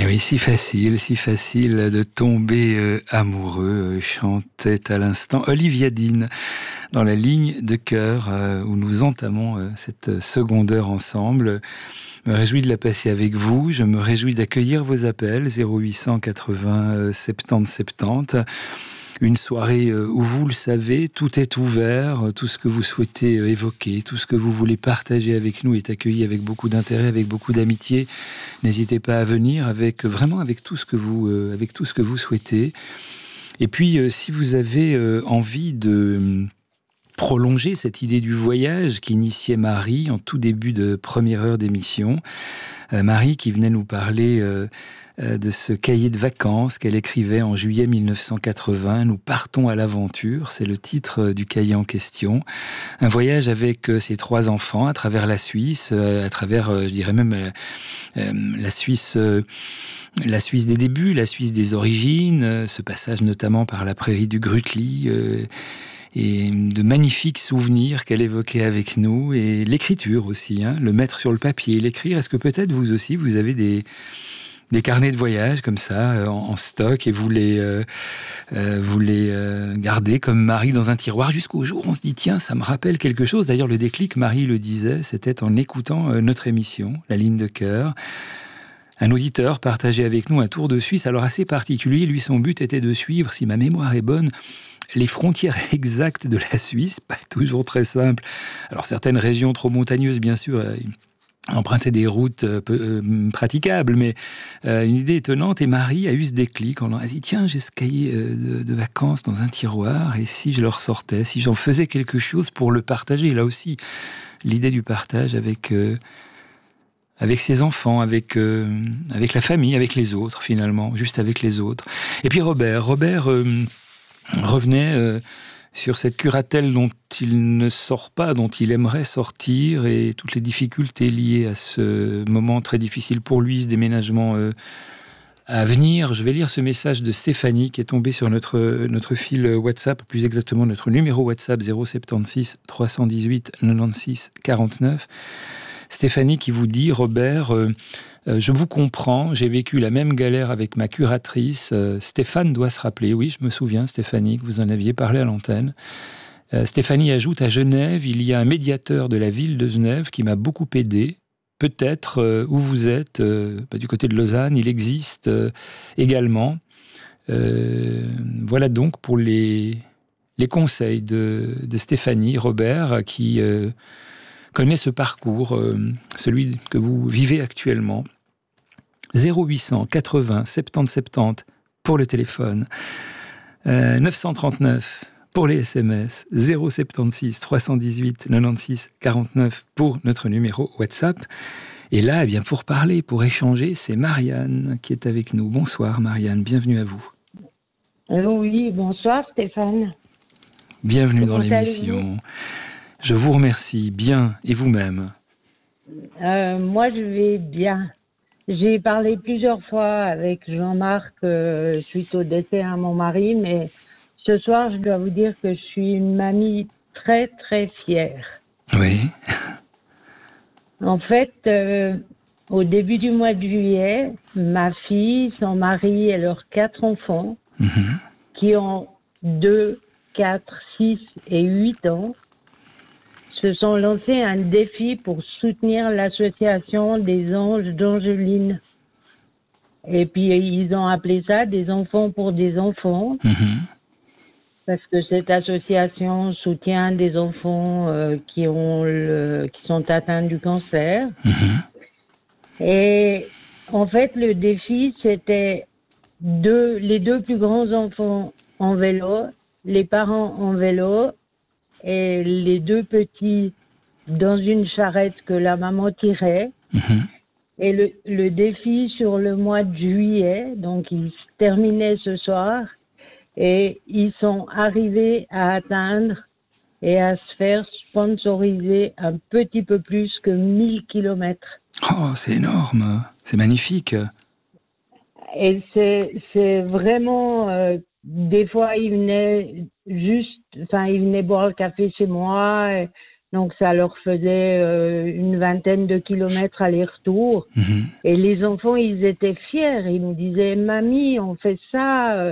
Et oui, si facile de tomber amoureux, chantait à l'instant Olivia Dean dans la ligne de cœur où nous entamons cette seconde heure ensemble. Je me réjouis de la passer avec vous, je me réjouis d'accueillir vos appels 0800 80 70 70. Une soirée où vous le savez, tout est ouvert, tout ce que vous souhaitez évoquer, tout ce que vous voulez partager avec nous est accueilli avec beaucoup d'intérêt, avec beaucoup d'amitié. N'hésitez pas à venir avec tout ce que vous souhaitez. Et puis, si vous avez envie de prolonger cette idée du voyage qu'initiait Marie en tout début de première heure d'émission, Marie qui venait nous parler de ce cahier de vacances qu'elle écrivait en juillet 1980. Nous partons à l'aventure, c'est le titre du cahier en question. Un voyage avec ses 3 enfants à travers la Suisse, à travers, je dirais même, la Suisse des débuts, la Suisse des origines, ce passage notamment par la prairie du Grutli, et de magnifiques souvenirs qu'elle évoquait avec nous, et l'écriture aussi, le mettre sur le papier, l'écrire. Est-ce que peut-être vous aussi, vous avez des carnets de voyage comme ça en stock et vous les gardez comme Marie dans un tiroir jusqu'au jour où on se dit tiens, ça me rappelle quelque chose. D'ailleurs, le déclic, Marie le disait, c'était en écoutant notre émission, La Ligne de Cœur. Un auditeur partageait avec nous un tour de Suisse, alors assez particulier. Lui, son but était de suivre, si ma mémoire est bonne, les frontières exactes de la Suisse, pas toujours très simple. Alors certaines régions trop montagneuses, bien sûr, emprunter des routes peu praticables, mais une idée étonnante. Et Marie a eu ce déclic. On a dit, tiens, j'ai ce cahier de vacances dans un tiroir, et si je le ressortais, si j'en faisais quelque chose pour le partager. Là aussi, l'idée du partage avec ses enfants, avec la famille, avec les autres, finalement, juste avec les autres. Et puis Robert revenait sur cette curatelle dont il ne sort pas, dont il aimerait sortir, et toutes les difficultés liées à ce moment très difficile pour lui, ce déménagement à venir. Je vais lire ce message de Stéphanie qui est tombé sur notre fil WhatsApp, plus exactement notre numéro WhatsApp 076 318 96 49. Stéphanie qui vous dit, Robert, je vous comprends, j'ai vécu la même galère avec ma curatrice. Stéphane doit se rappeler, oui, je me souviens, Stéphanie, que vous en aviez parlé à l'antenne. Stéphanie ajoute, à Genève, il y a un médiateur de la ville de Genève qui m'a beaucoup aidé. Peut-être où vous êtes, du côté de Lausanne, il existe également. Voilà donc pour les conseils de Stéphanie, Robert, qui connaît ce parcours, celui que vous vivez actuellement. 0800 80 70 70 pour le téléphone, 939 pour les SMS, 076 318 96 49 pour notre numéro WhatsApp. Et là, eh bien, pour parler, pour échanger, c'est Marianne qui est avec nous. Bonsoir Marianne, bienvenue à vous. Oui, bonsoir Stéphane. Bienvenue dans l'émission. Je vous remercie bien, et vous-même? Moi, je vais bien. J'ai parlé plusieurs fois avec Jean-Marc suite au décès à mon mari, mais ce soir, je dois vous dire que je suis une mamie très, très fière. Oui. En fait, au début du mois de juillet, ma fille, son mari et leurs 4 enfants, qui ont 2, 4, 6 et 8 ans, se sont lancés un défi pour soutenir l'association des Anges d'Angeline. Et puis, ils ont appelé ça des enfants pour des enfants. Parce que cette association soutient des enfants qui sont atteints du cancer. Et en fait, le défi, c'était les 2 plus grands enfants en vélo, les parents en vélo, et les 2 petits dans une charrette que la maman tirait. Et le défi sur le mois de juillet, donc il se terminait ce soir, et ils sont arrivés à atteindre et à se faire sponsoriser un petit peu plus que 1000 kilomètres. Oh, c'est énorme, c'est magnifique. Et c'est vraiment... des fois, ils venaient boire le café chez moi. Donc ça leur faisait une vingtaine de kilomètres aller-retour. Et les enfants, ils étaient fiers. Ils me disaient, mamie, on fait ça.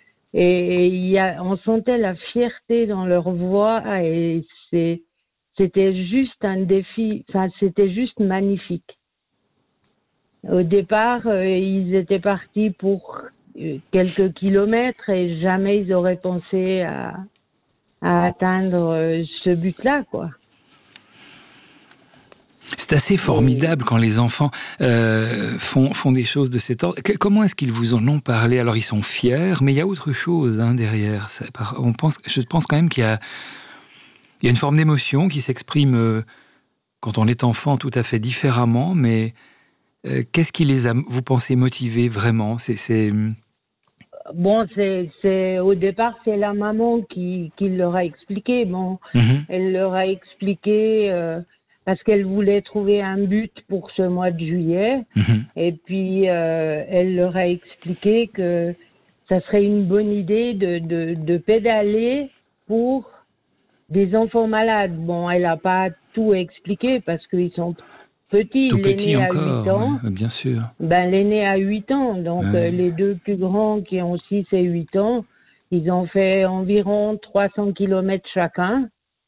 On sentait la fierté dans leur voix. Et c'était juste un défi. Enfin, c'était juste magnifique. Au départ, ils étaient partis pour quelques kilomètres et jamais ils auraient pensé à atteindre ce but-là, quoi. C'est assez formidable quand les enfants font des choses de cet ordre. Comment est-ce qu'ils vous en ont parlé? Alors, ils sont fiers, mais il y a autre chose derrière. Je pense quand même qu'il y a une forme d'émotion qui s'exprime quand on est enfant tout à fait différemment, mais qu'est-ce qui les a, vous pensez, motivés vraiment? Bon, au départ, c'est la maman qui leur a expliqué. Bon, elle leur a expliqué parce qu'elle voulait trouver un but pour ce mois de juillet. Et puis, elle leur a expliqué que ça serait une bonne idée de pédaler pour des enfants malades. Bon, elle n'a pas tout expliqué parce qu'ils sont petits. Tout petit encore, 8 ans. Ouais, bien sûr. Ben, l'aîné a 8 ans. Donc, les deux plus grands qui ont 6 et 8 ans, ils ont fait environ 300 kilomètres chacun.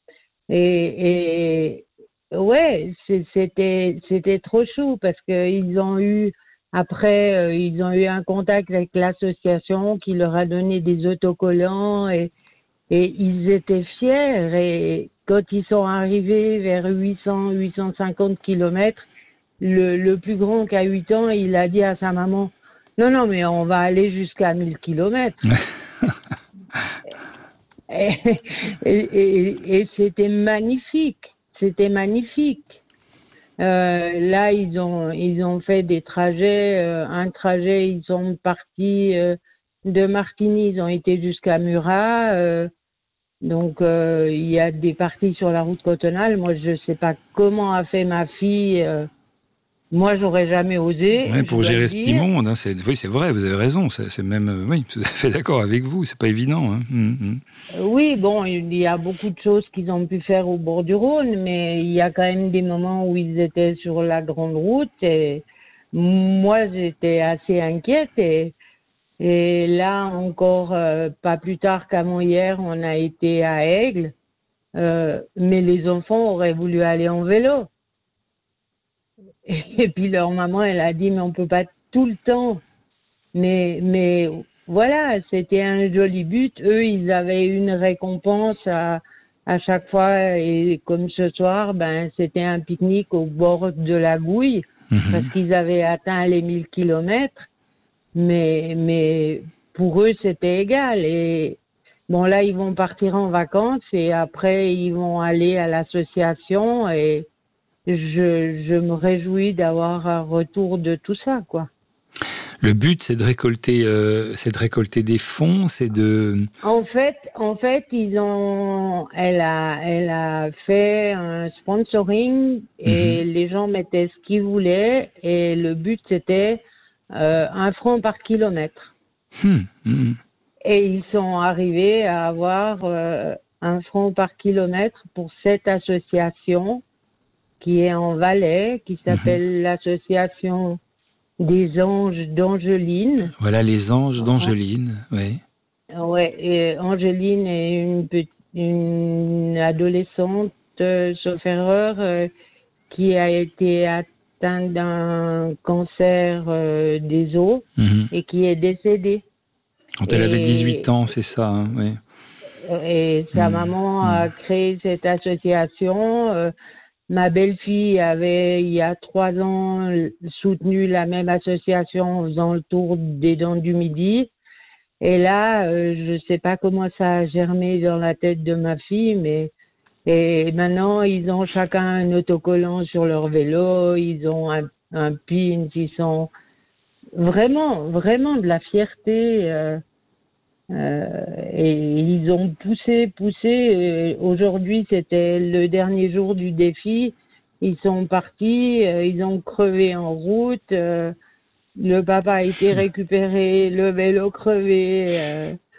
Et ouais, c'était trop chou parce que ils ont eu un contact avec l'association qui leur a donné des autocollants et ils étaient fiers. Et quand ils sont arrivés vers 850 kilomètres, le plus grand qui a 8 ans, il a dit à sa maman, non, mais on va aller jusqu'à 1000 kilomètres. Et c'était magnifique. C'était magnifique. Là, ils ont fait des trajets. Un trajet, ils sont partis de Martigny, ils ont été jusqu'à Murat. Donc, il y a des parties sur la route cantonale. Moi, je sais pas comment a fait ma fille. Moi, j'aurais jamais osé. Ouais, pour gérer ce petit monde, hein, oui, c'est vrai, vous avez raison. C'est même, oui, tout à fait d'accord avec vous. C'est pas évident. Hein. Oui, bon, il y a beaucoup de choses qu'ils ont pu faire au bord du Rhône, mais il y a quand même des moments où ils étaient sur la grande route et moi, j'étais assez inquiète et là encore, pas plus tard qu'avant-hier, on a été à Aigle, mais les enfants auraient voulu aller en vélo. Et puis leur maman, elle a dit, mais on peut pas tout le temps. Mais voilà, c'était un joli but. Eux, ils avaient une récompense à chaque fois. Et comme ce soir, ben, c'était un pique-nique au bord de la Gouille, parce qu'ils avaient atteint les 1000 kilomètres. Mais pour eux, c'était égal. Et bon, là, ils vont partir en vacances et après, ils vont aller à l'association et je me réjouis d'avoir un retour de tout ça, quoi. Le but, c'est de récolter des fonds, c'est de. En fait, elle a fait un sponsoring et les gens mettaient ce qu'ils voulaient et le but c'était 1 franc par kilomètre. Et ils sont arrivés à avoir 1 franc par kilomètre pour cette association qui est en Valais, qui s'appelle l'association des Anges d'Angeline. Voilà, les Anges d'Angeline, oui. Ouais, et Angeline est une adolescente, sauf erreur, qui a été atteinte d'un cancer des os et qui est décédée. Quand elle avait 18 ans, c'est ça, hein, oui. Et sa maman a créé cette association. Ma belle-fille avait, il y a 3 ans, soutenu la même association en faisant le tour des Dents du Midi. Et là, je sais pas comment ça a germé dans la tête de ma fille, et maintenant, ils ont chacun un autocollant sur leur vélo, ils ont un pin, ils sont vraiment de la fierté. Et ils ont poussé. Aujourd'hui, c'était le dernier jour du défi. Ils sont partis, ils ont crevé en route. Le papa a été récupéré, le vélo crevé.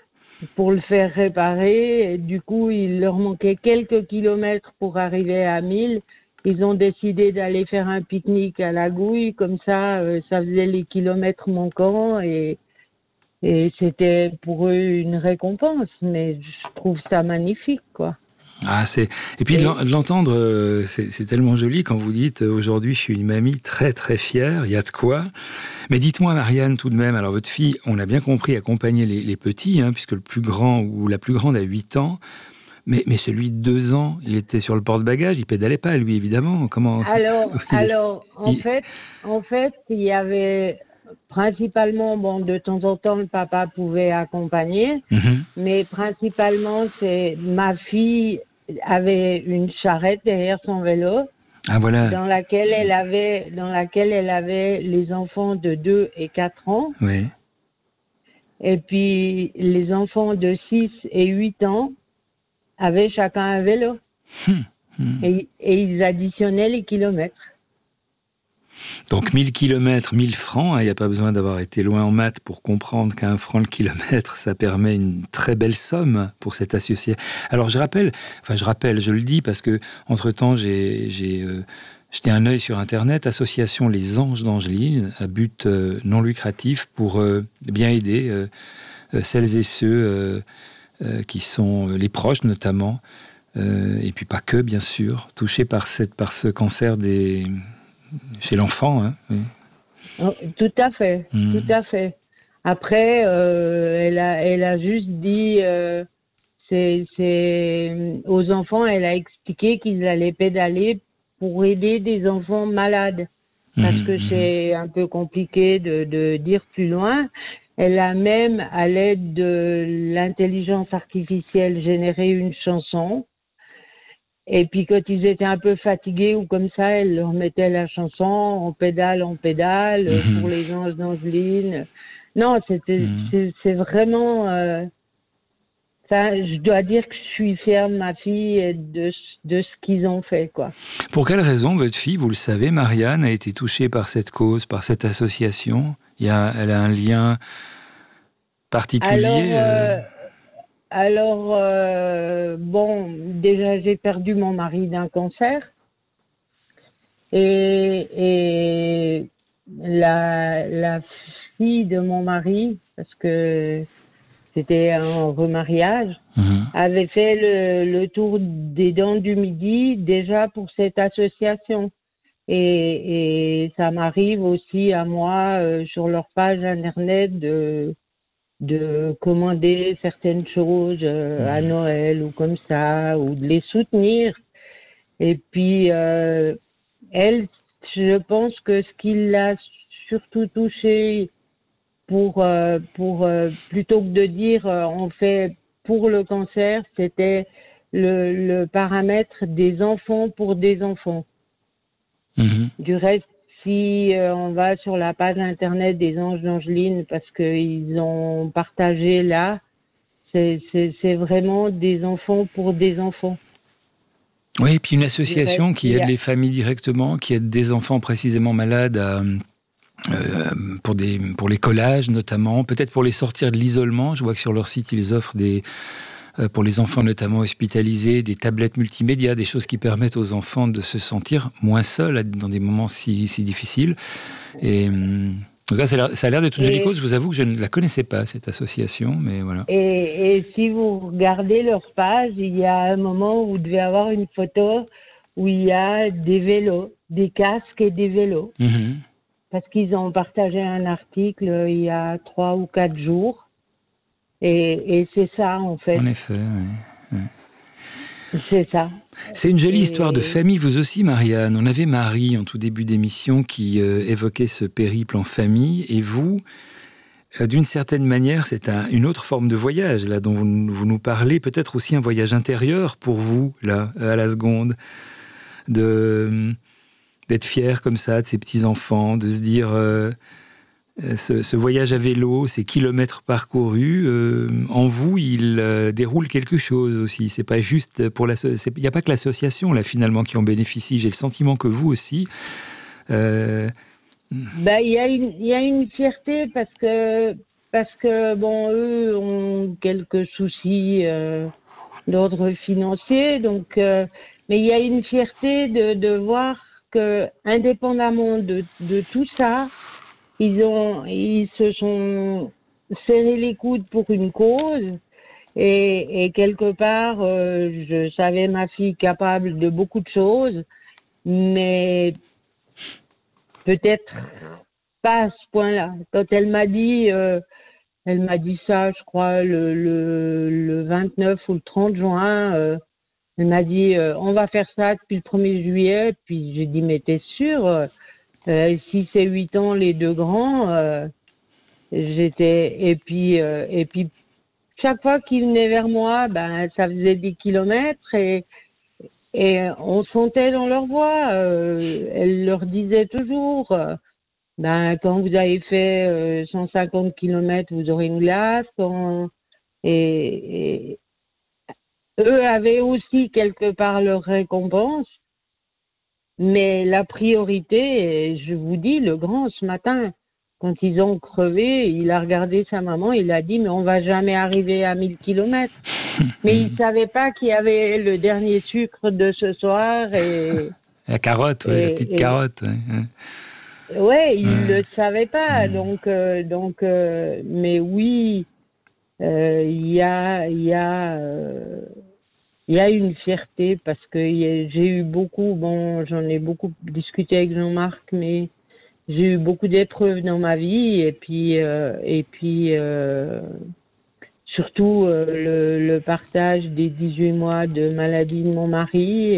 pour le faire réparer. Et du coup, il leur manquait quelques kilomètres pour arriver à 1000. Ils ont décidé d'aller faire un pique-nique à la Gouille. Comme ça, ça faisait les kilomètres manquants et c'était pour eux une récompense. Mais je trouve ça magnifique, quoi. Ah, et puis de l'entendre, c'est tellement joli quand vous dites aujourd'hui je suis une mamie très très fière, il y a de quoi. Mais dites-moi Marianne tout de même, alors votre fille, on a bien compris, accompagner les petits, hein, puisque le plus grand ou la plus grande a 8 ans, mais celui de 2 ans, il était sur le porte-bagages, il pédalait pas lui évidemment. Comment ça... Alors en fait, il y avait principalement, bon, de temps en temps, le papa pouvait accompagner, mais principalement, c'est ma fille avait une charrette derrière son vélo, voilà. dans laquelle elle avait les enfants de 2 et 4 ans. Oui. Et puis, les enfants de 6 et 8 ans avaient chacun un vélo. Et ils additionnaient les kilomètres. Donc 1000 kilomètres, 1000 francs, il n'y a pas besoin d'avoir été loin en maths pour comprendre qu'un franc le kilomètre, ça permet une très belle somme pour cet associé. Alors je le dis parce que entre-temps j'ai jeté un œil sur Internet, association Les Anges d'Angeline, à but non lucratif pour bien aider celles et ceux qui sont les proches notamment, et puis pas que bien sûr, touchés par ce cancer chez l'enfant, hein, oui. Oh, tout à fait. Après, elle a juste dit, aux enfants, elle a expliqué qu'ils allaient pédaler pour aider des enfants malades, parce que c'est un peu compliqué de dire plus loin. Elle a même, à l'aide de l'intelligence artificielle, généré une chanson. Et puis quand ils étaient un peu fatigués ou comme ça, elle leur mettait la chanson en pédale, pour les Anges d'Angeline. Non, c'est vraiment ça. Je dois dire que je suis fière de ma fille et de ce qu'ils ont fait, quoi. Pour quelle raison votre fille, vous le savez, Marianne, a été touchée par cette cause, par cette association? Elle a un lien particulier? Alors, bon, déjà, j'ai perdu mon mari d'un cancer. Et la fille de mon mari, parce que c'était un remariage, avait fait le tour des Dents du Midi déjà pour cette association. Et ça m'arrive aussi à moi, sur leur page internet, de commander certaines choses à Noël ou comme ça, ou de les soutenir. Et puis, elle, je pense que ce qui l'a surtout touchée plutôt que de dire on fait pour le cancer, c'était le paramètre des enfants pour des enfants. Du reste, si on va sur la page internet des Anges d'Angeline, parce qu'ils ont partagé là, c'est vraiment des enfants pour des enfants. Oui, et puis une association qui aide les familles directement, qui aide des enfants précisément malades pour les collages notamment, peut-être pour les sortir de l'isolement. Je vois que sur leur site, ils offrent pour les enfants notamment hospitalisés, des tablettes multimédia, des choses qui permettent aux enfants de se sentir moins seuls dans des moments si difficiles. Et en tout cas, ça a l'air d'être une jolie cause. Je vous avoue que je ne la connaissais pas, cette association, mais voilà. Et si vous regardez leur page, il y a un moment où vous devez avoir une photo où il y a des vélos, des casques et des vélos. Parce qu'ils ont partagé un article il y a 3 ou 4 jours. Et c'est ça, en fait. En effet, oui. C'est ça. C'est une jolie histoire de famille, vous aussi, Marianne. On avait Marie, en tout début d'émission, qui évoquait ce périple en famille. Et vous, d'une certaine manière, c'est une autre forme de voyage, là, dont vous nous parlez. Peut-être aussi un voyage intérieur pour vous, là, à la seconde. D'être fier comme ça de ses petits-enfants, de se dire... Ce voyage à vélo, ces kilomètres parcourus, en vous, il déroule quelque chose aussi. C'est pas juste il n'y a pas que l'association là finalement qui en bénéficie. J'ai le sentiment que vous aussi. Il y a une fierté parce que parce que bon, eux ont quelques soucis d'ordre financier, donc mais il y a une fierté de voir que, indépendamment de tout ça, ils se sont serrés les coudes pour une cause. Et quelque part, je savais ma fille capable de beaucoup de choses, mais peut-être pas à ce point-là. Quand elle m'a dit ça, je crois, le 29 ou le 30 juin, elle m'a dit, on va faire ça depuis le 1er juillet. Puis j'ai dit, mais t'es sûre 6 et 8 ans, les deux grands. Et puis, chaque fois qu'ils venaient vers moi, ben, ça faisait des kilomètres et on sentait dans leur voix. Elle leur disait toujours, ben, quand vous avez fait 150 kilomètres, vous aurez une glace. Et eux avaient aussi quelque part leur récompense. Mais la priorité, je vous dis, le grand, ce matin, quand ils ont crevé, il a regardé sa maman, il a dit, mais on va jamais arriver à 1000 kilomètres. Mais il savait pas qu'il y avait le dernier sucre de ce soir et... La carotte, ouais, la petite carotte. Ouais, il le savait pas. Donc, mais oui, il y a une fierté parce que j'ai eu beaucoup, bon, j'en ai beaucoup discuté avec Jean-Marc, mais j'ai eu beaucoup d'épreuves dans ma vie et puis surtout le partage des 18 mois de maladie de mon mari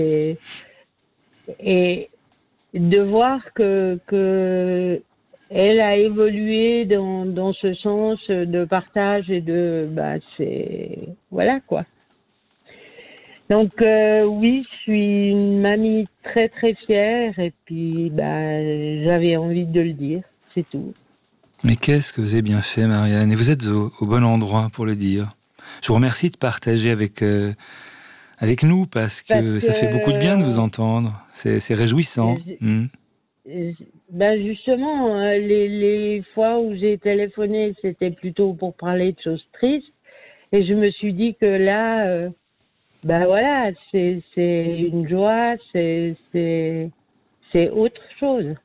et de voir que elle a évolué dans ce sens de partage et c'est voilà quoi. Donc oui, je suis une mamie très très fière et puis j'avais envie de le dire, c'est tout. Mais qu'est-ce que vous avez bien fait, Marianne, et vous êtes au bon endroit pour le dire. Je vous remercie de partager avec nous parce que ça fait beaucoup de bien de vous entendre. C'est réjouissant. Justement, les fois où j'ai téléphoné, c'était plutôt pour parler de choses tristes et je me suis dit que là voilà, c'est une joie, c'est autre chose.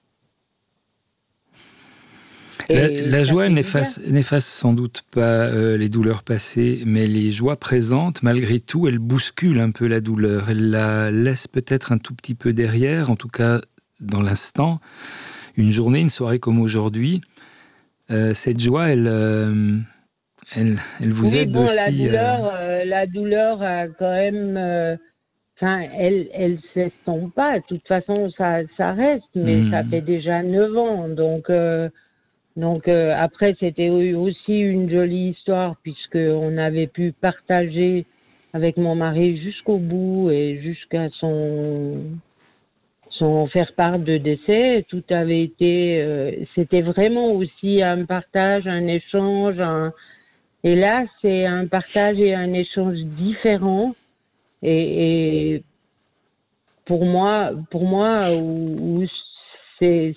La joie n'efface sans doute pas les douleurs passées, mais les joies présentes, malgré tout, elles bousculent un peu la douleur. Elles la laissent peut-être un tout petit peu derrière, en tout cas dans l'instant. Une journée, une soirée comme aujourd'hui, cette joie, elle vous aide aussi. La douleur a quand même... elle s'estompe pas. De toute façon, ça reste, mais ça fait déjà 9 ans. Donc après, c'était aussi une jolie histoire puisqu'on avait pu partager avec mon mari jusqu'au bout et jusqu'à son faire part de décès. Tout avait été... c'était vraiment aussi un partage, un échange. Et là, c'est un partage et un échange différents. Et pour moi, où c'est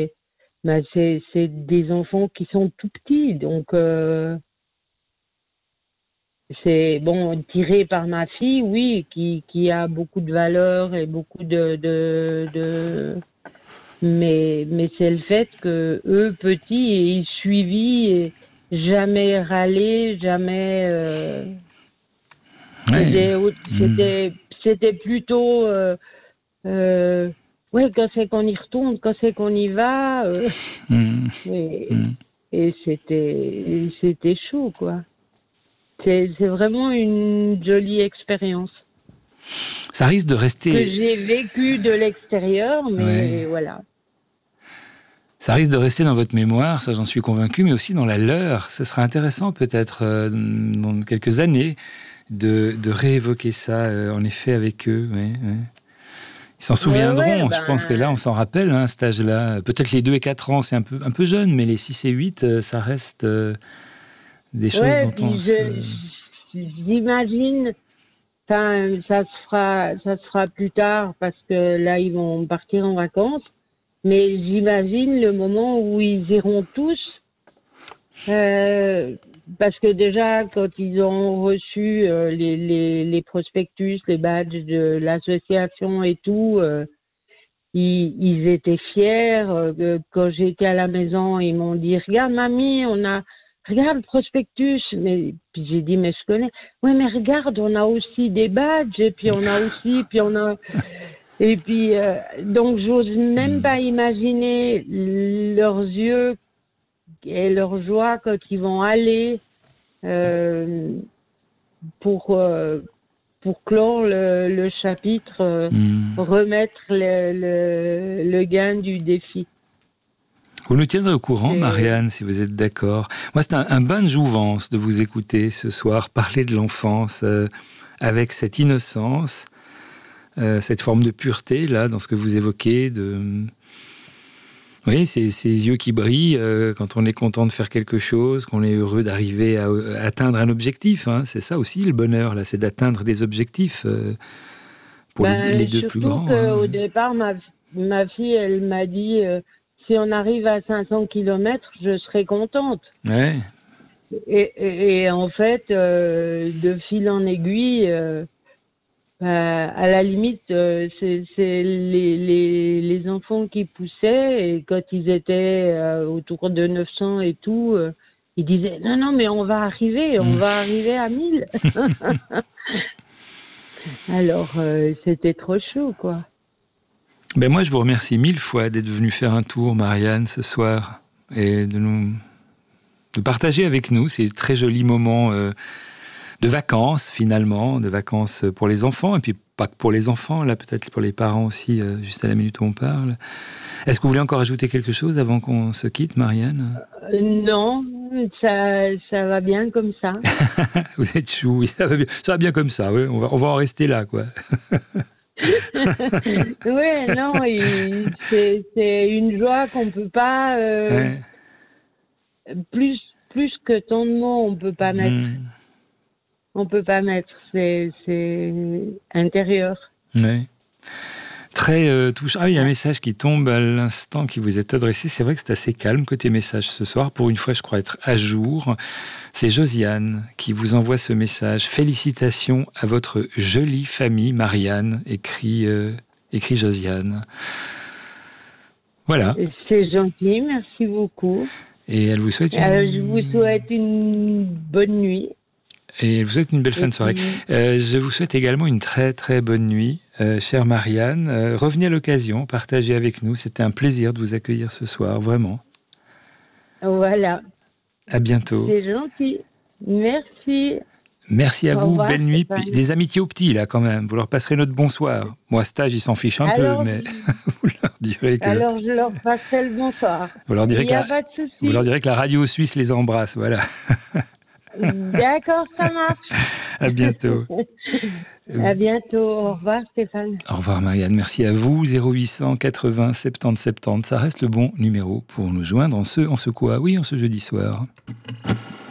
des enfants qui sont tout petits, donc c'est bon tiré par ma fille, oui, qui a beaucoup de valeur et beaucoup mais c'est le fait que eux petits et ils suivis et jamais râlé, jamais c'était plutôt ouais, quand c'est qu'on y retourne, quand c'est qu'on y va et c'était chaud quoi. C'est vraiment une jolie expérience. Ça risque de rester... Que j'ai vécu de l'extérieur, mais voilà. Ça risque de rester dans votre mémoire, ça j'en suis convaincu, mais aussi dans la leur. Ce sera intéressant peut-être dans quelques années de réévoquer ça, en effet, avec eux. Ils s'en souviendront. Je pense que là, on s'en rappelle, à cet âge-là. Peut-être les 2 et 4 ans, c'est un peu jeune, mais les 6 et 8, ça reste des choses dont on j'imagine, ça se fera plus tard parce que là, ils vont partir en vacances. Mais j'imagine le moment où ils iront tous Parce que déjà, quand ils ont reçu les prospectus, les badges de l'association et tout, ils étaient fiers. Quand j'étais à la maison, ils m'ont dit, regarde mamie, regarde le prospectus. Mais puis j'ai dit, mais je connais. Ouais, mais regarde, on a aussi des badges et puis et puis donc j'ose même pas imaginer leurs yeux et leur joie quand ils vont aller pour clore le chapitre, remettre le gain du défi. Vous nous tiendrez au courant, Marianne, si vous êtes d'accord. Moi, c'est un bain de jouvence de vous écouter ce soir, parler de l'enfance avec cette innocence, cette forme de pureté, là, dans ce que vous évoquez, oui, ces yeux qui brillent quand on est content de faire quelque chose, qu'on est heureux d'arriver à atteindre un objectif. Hein. C'est ça aussi le bonheur, là, c'est d'atteindre des objectifs pour les deux plus grands. Au départ, ma fille, elle m'a dit si on arrive à 500 km, je serai contente. Ouais. Et en fait, de fil en aiguille, à la limite, c'est les enfants qui poussaient et quand ils étaient autour de 900 et tout, ils disaient non mais on va arriver à 1000. Alors c'était trop chaud quoi. Ben moi je vous remercie 1000 fois d'être venue faire un tour, Marianne, ce soir et de partager avec nous ces très jolis moments de vacances finalement, de vacances pour les enfants, et puis pas que pour les enfants, là peut-être pour les parents aussi, juste à la minute où on parle. Est-ce que vous voulez encore ajouter quelque chose avant qu'on se quitte, Marianne ? Non, ça va bien comme ça. Vous êtes chou, oui, ça va bien comme ça, oui, on va en rester là, quoi. Oui, non, c'est une joie qu'on peut pas... plus que tant de mots, on peut pas mettre. On peut pas mettre, c'est intérieur. Oui. Très touchant. Ah, il y a un message qui tombe à l'instant qui vous est adressé. C'est vrai que c'est assez calme côté message ce soir. Pour une fois, je crois être à jour. C'est Josiane qui vous envoie ce message. Félicitations à votre jolie famille, Marianne, écrit Josiane. Voilà. C'est gentil, merci beaucoup. Et elle vous souhaite je vous souhaite une bonne nuit. Et elle vous souhaite une belle fin de soirée. Je vous souhaite également une très très bonne nuit, chère Marianne. Revenez à l'occasion, partagez avec nous. C'était un plaisir de vous accueillir ce soir, vraiment. Voilà. À bientôt. C'est gentil. Merci. Merci à vous, revoir, belle nuit. Stéphane. Des amitiés aux petits, là, quand même. Vous leur passerez notre bonsoir. Moi, Stage, ils s'en fichent un peu, mais vous leur direz que... Alors, je leur passerai le bonsoir. Vous leur direz Il n'y a pas de souci. Vous leur direz que la radio suisse les embrasse, voilà. D'accord, ça marche. À bientôt. À bientôt. Au revoir, Stéphane. Au revoir, Marianne. Merci à vous. 0800 80 70 70. Ça reste le bon numéro pour nous joindre en ce quoi ? Oui, en ce jeudi soir.